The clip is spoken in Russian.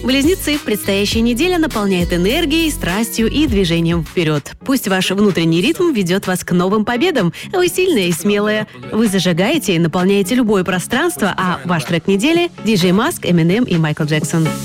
Близнецы, предстоящая неделя наполняет энергией, страстью и движением вперед. Пусть ваш внутренний ритм ведет вас к новым победам. Вы сильные и смелые. Вы зажигаете и наполняете любое пространство, а ваш трек недели — DJ Mask, Eminem и Майкл Джексон.